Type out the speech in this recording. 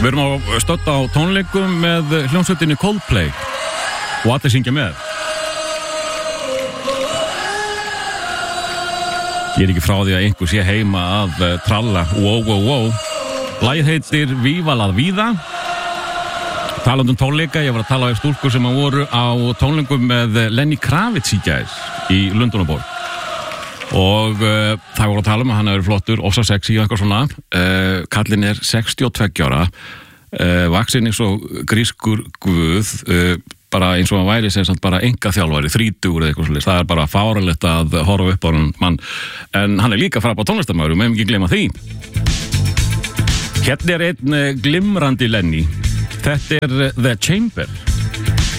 Við erum stödd á tónleikum með hljómsveitinni Coldplay og allir syngja með. Ég er ekki frá því að einhver sé heima að tralla. Wow. Lagið heitir Viva la Vida. Talandi tónleika, ég var að tala við stúlkur sem voru á tónleikum með Lenny Kravitz í gær í Lundúnaborg. Og það voru að tala að hann er flottur, ósa sexy og eitthvað svona. Kallinn er 62 ára, vaxinn eins og grískur guð, bara eins og hann væri sem sagt bara engaþjálfari, 30 eða eitthvað svolítið. Það er bara fáránlegt að horfa upp á hann mann. En hann er líka frábær tónlistarmaður, við megum ekki gleyma því. Hérna er einn glimrandi Lenny. Þetta er The Chamber.